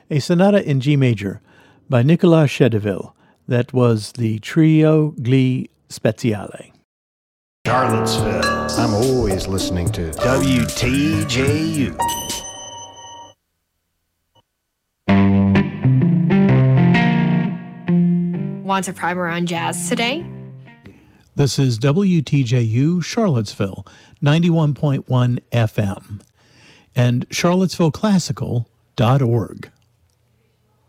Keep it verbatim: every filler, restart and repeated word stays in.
a sonata in G major by Nicolas Chedeville. That was the Trio Gli Speziale. Charlottesville. I'm always listening to W T J U. Want a primer on jazz today? This is W T J U Charlottesville, ninety-one point one F M, and charlottesville classical dot org.